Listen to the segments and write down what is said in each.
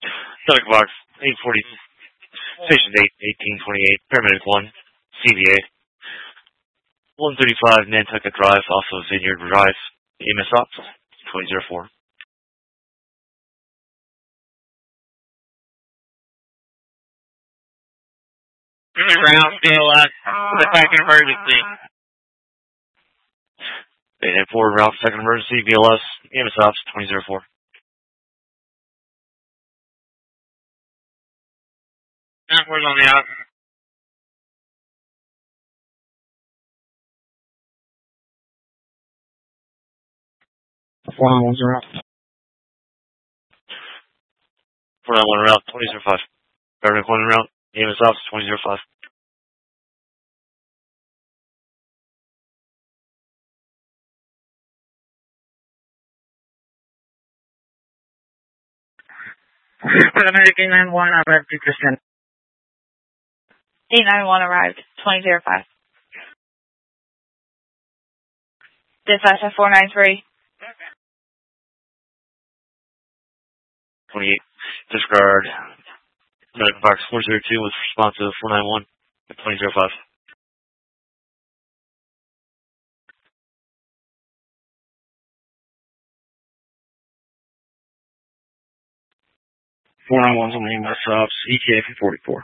Medic box 840, station 8, 1828, paramedic 1, CVA. 135 Nantucket Drive, also Vineyard Drive, EMS Ops 2004. Ground BLS, the second emergency. And forward route, second emergency, BLS, EMS Ops 2004. Where's on the out? One route. 491 route 2005. Paramedic 1 route, EMS Ops 2005. Paramedic 891 arrived 2%. 891 arrived, 2005. Dispatch at 493. 28. Discard. Medical box 402 with response to 491 at 2005. One's on the EMS Ops, ETA for 44.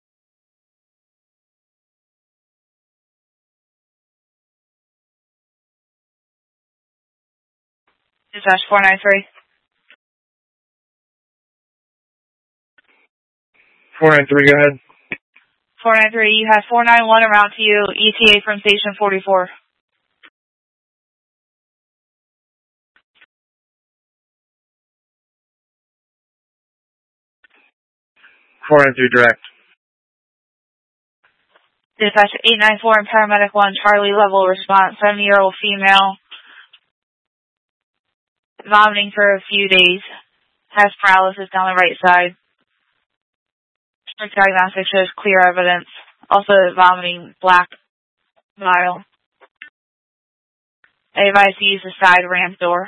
Dispatch 493. 493, go ahead. 493, you have 491 around to you, ETA from station 44. 493 direct. Dispatch 894 and paramedic 1, Charlie level response, 70-year-old female, vomiting for a few days, has paralysis down the right side. Strict diagnostic shows clear evidence. Also vomiting black bile. I advise to use the side ramp door.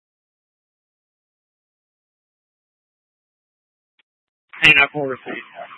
Hang up, we'll repeat.